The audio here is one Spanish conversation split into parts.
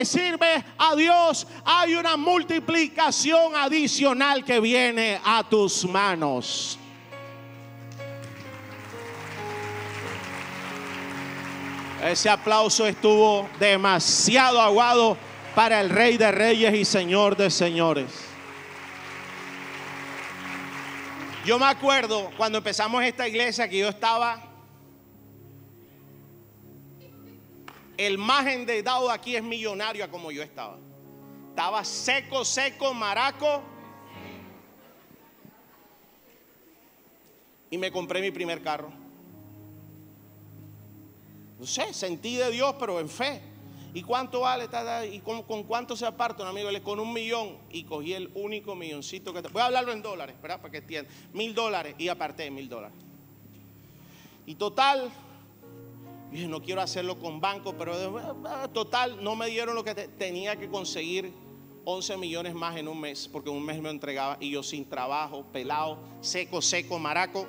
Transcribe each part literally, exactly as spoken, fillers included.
sirve a Dios, hay una multiplicación adicional que viene a tus manos. Ese aplauso estuvo demasiado agudo para el Rey de Reyes y Señor de Señores. Yo me acuerdo cuando empezamos esta iglesia que yo estaba, el más endeudado aquí es millonario como yo estaba. Estaba seco, seco, maraco. Y me compré mi primer carro. No sé, sentí de Dios, pero en fe. ¿Y cuánto vale? ¿Y con, con cuánto se aparta un amigo? Con un millón. Y cogí el único milloncito que te... Voy a hablarlo en dólares, ¿verdad? Para que entiendan. Mil dólares y aparté mil dólares. Y total, dije, no quiero hacerlo con banco, pero total, no me dieron lo que te, tenía que conseguir once millones más en un mes, porque en un mes me entregaba y yo sin trabajo, pelado, seco, seco, maraco.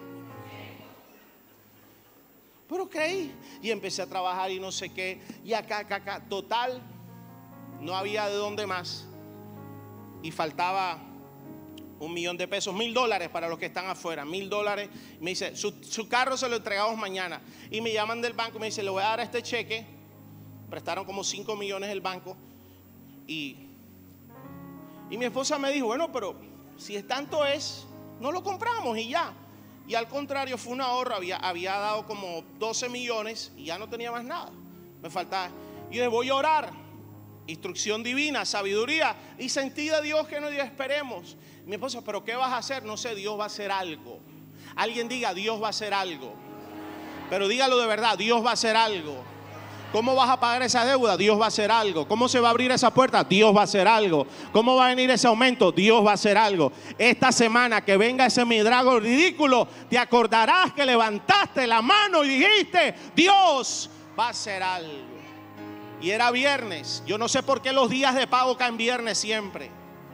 Pero creí y empecé a trabajar y no sé qué. Y acá, acá, acá. Total, no había de dónde más. Y faltaba un millón de pesos, mil dólares para los que están afuera. Mil dólares. Me dice, su, su carro se lo entregamos mañana. Y me llaman del banco y me dice, le voy a dar este cheque. Prestaron como cinco millones el banco. Y, y mi esposa me dijo, bueno, pero si es tanto es, no lo compramos y ya. Y al contrario, fue un ahorro, había, había dado como doce millones y ya no tenía más nada. Me faltaba. Y yo dije, voy a orar. Instrucción divina, sabiduría. Y sentí de Dios que no dio, esperemos. Mi esposa, ¿pero qué vas a hacer? No sé, Dios va a hacer algo. Alguien diga, Dios va a hacer algo. Pero dígalo de verdad, Dios va a hacer algo. ¿Cómo vas a pagar esa deuda? Dios va a hacer algo. ¿Cómo se va a abrir esa puerta? Dios va a hacer algo. ¿Cómo va a venir ese aumento? Dios va a hacer algo. Esta semana que venga ese milagro ridículo, te acordarás que levantaste la mano y dijiste, Dios va a hacer algo. Y era viernes. Yo no sé por qué los días de pago caen viernes siempre.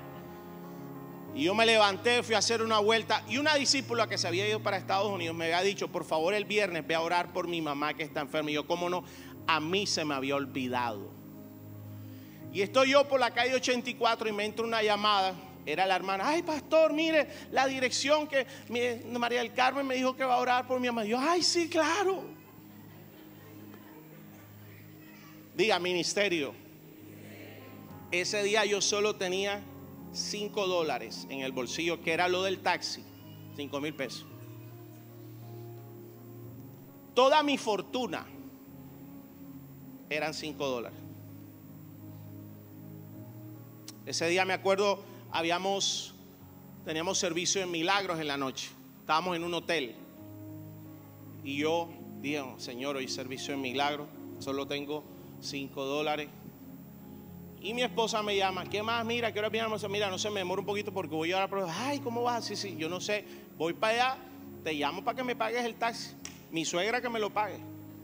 Y yo me levanté, fui a hacer una vuelta. Y una discípula que se había ido para Estados Unidos me había dicho, por favor el viernes ve a orar por mi mamá que está enferma. Y yo, ¿cómo no? A mí se me había olvidado. Y estoy yo por la calle ochenta y cuatro y me entra una llamada. Era la hermana, ay pastor, mire la dirección que mi, María del Carmen me dijo que va a orar por mi mamá. Y yo, ay sí, claro. Diga, ministerio. Ese día yo solo tenía cinco dólares en el bolsillo, que era lo del taxi. Cinco mil pesos. Toda mi fortuna eran cinco dólares. Ese día me acuerdo, habíamos, teníamos servicio en Milagros en la noche. Estábamos en un hotel. Y yo dije, Señor, hoy servicio en Milagros, solo tengo cinco dólares. Y mi esposa me llama, ¿qué más? Mira, ¿qué hora viene? Mira, no sé, me demoro un poquito porque voy a hablar. Ay, ¿cómo vas? Sí, sí, yo no sé, voy para allá, te llamo para que me pagues el taxi. Mi suegra que me lo pague.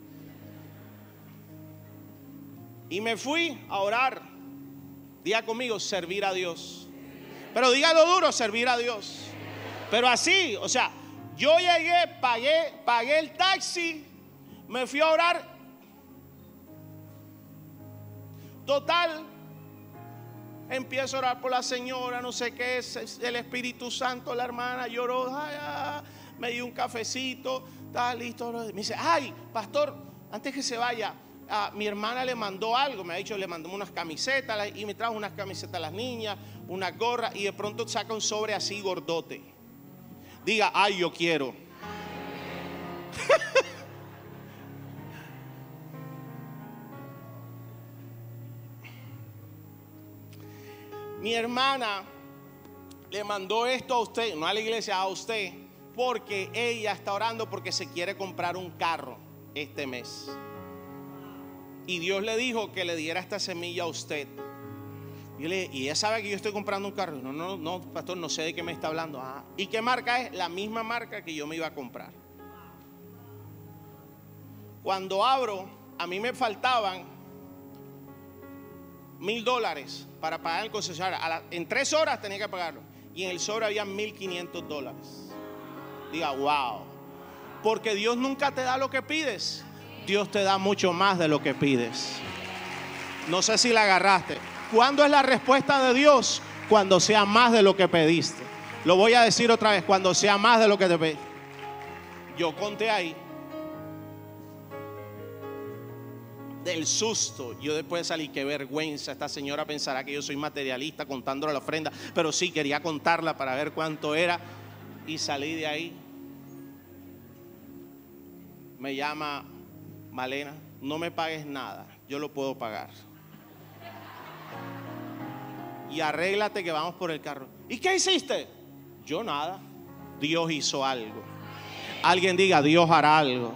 Y me fui a orar. Diga conmigo, servir a Dios. Pero dígalo duro, servir a Dios. Pero así, o sea, yo llegué, pagué, pagué el taxi, me fui a orar. Total, empiezo a orar por la señora, no sé qué es, el Espíritu Santo, la hermana lloró, ay, ay, me dio un cafecito, está listo. Me dice, ay, pastor, antes que se vaya, a mi hermana le mandó algo, me ha dicho, le mandó unas camisetas y me trajo unas camisetas a las niñas, una gorra, y de pronto saca un sobre así gordote. Diga, ay, yo quiero. Mi hermana le mandó esto a usted, no a la iglesia, a usted, porque ella está orando porque se quiere comprar un carro este mes. Y Dios le dijo que le diera esta semilla a usted. Y, le, y ella sabe que yo estoy comprando un carro. No, no, no, pastor, no sé de qué me está hablando. Ah, ¿y qué marca es? La misma marca que yo me iba a comprar. Cuando abro, a mí me faltaban mil dólares para pagar el concesionario. A la, en tres horas tenía que pagarlo. Y en el sobre había mil quinientos dólares. Diga, wow. Porque Dios nunca te da lo que pides. Dios te da mucho más de lo que pides. No sé si la agarraste. ¿Cuándo es la respuesta de Dios? Cuando sea más de lo que pediste. Lo voy a decir otra vez, cuando sea más de lo que te pedí. Yo conté ahí. Del susto, yo después salí, qué vergüenza, esta señora pensará que yo soy materialista contándole la ofrenda, pero sí quería contarla para ver cuánto era, y salí de ahí. Me llama Malena, no me pagues nada, yo lo puedo pagar, y arréglate que vamos por el carro. ¿Y qué hiciste? Yo nada. Dios hizo algo. Alguien diga, Dios hará algo.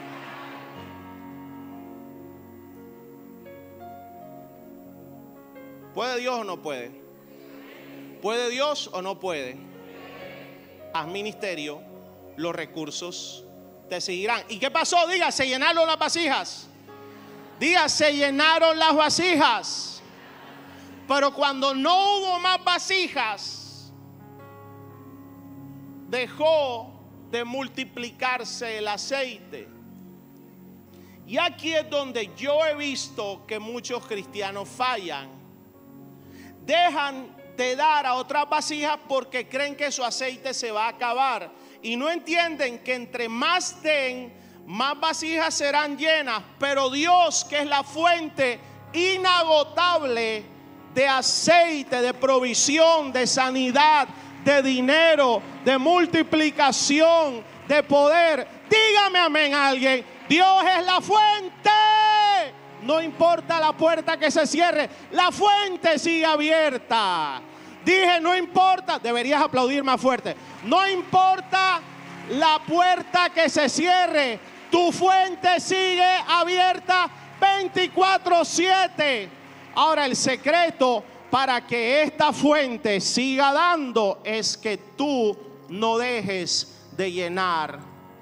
¿Puede Dios o no puede? ¿Puede Dios o no puede? Haz ministerio, los recursos te seguirán. ¿Y qué pasó? Diga, se llenaron las vasijas. Diga, se llenaron las vasijas. Pero cuando no hubo más vasijas, dejó de multiplicarse el aceite. Y aquí es donde yo he visto que muchos cristianos fallan. Dejan de dar a otras vasijas porque creen que su aceite se va a acabar. Y no entienden que entre más den, más vasijas serán llenas. Pero Dios, que es la fuente inagotable de aceite, de provisión, de sanidad, de dinero, de multiplicación, de poder. Dígame amén a alguien. Dios es la fuente. No importa la puerta que se cierre, la fuente sigue abierta. Dije, no importa, deberías aplaudir más fuerte. No importa la puerta que se cierre, tu fuente sigue abierta veinticuatro siete. Ahora, el secreto para que esta fuente siga dando es que tú no dejes de llenar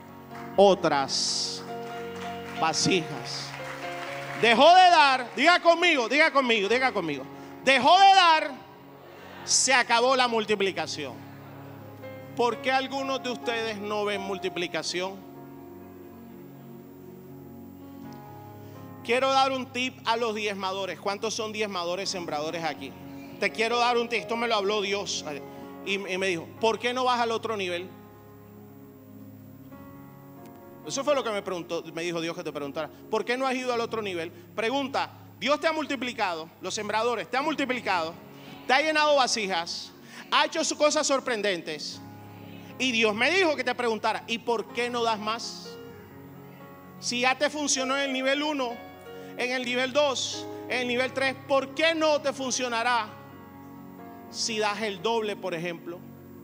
otras vasijas. Dejó de dar, diga conmigo, diga conmigo, diga conmigo. Dejó de dar, se acabó la multiplicación. ¿Por qué algunos de ustedes no ven multiplicación? Quiero dar un tip a los diezmadores. ¿Cuántos son diezmadores, sembradores aquí? Te quiero dar un tip, esto me lo habló Dios y, y me dijo, ¿por qué no vas al otro nivel? Eso fue lo que me preguntó, me dijo Dios que te preguntara. ¿Por qué no has ido al otro nivel? Pregunta, Dios te ha multiplicado, los sembradores te han multiplicado, te ha llenado vasijas, ha hecho sus cosas sorprendentes. Y Dios me dijo que te preguntara, ¿y por qué no das más? Si ya te funcionó en el nivel uno, en el nivel dos, en el nivel tres, ¿por qué no te funcionará si das el doble, por ejemplo?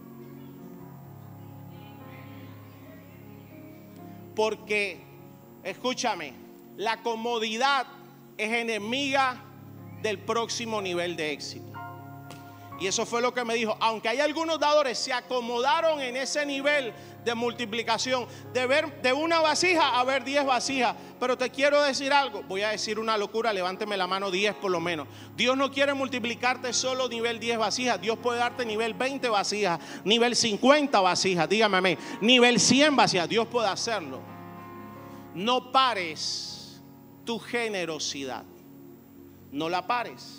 Porque, escúchame, la comodidad es enemiga del próximo nivel de éxito. Y eso fue lo que me dijo. Aunque hay algunos dadores se acomodaron en ese nivel de multiplicación, de ver de una vasija a ver diez vasijas. Pero te quiero decir algo, voy a decir una locura, levánteme la mano, diez por lo menos. Dios no quiere multiplicarte solo nivel diez vasijas. Dios puede darte nivel veinte vasijas, nivel cincuenta vasijas, dígame amén, nivel cien vasijas. Dios puede hacerlo. No pares tu generosidad. No la pares.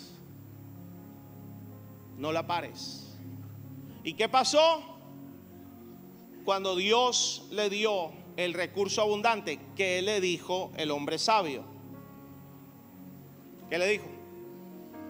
No la pares. ¿Y qué pasó? Cuando Dios le dio el recurso abundante, ¿qué le dijo el hombre sabio? ¿Qué le dijo?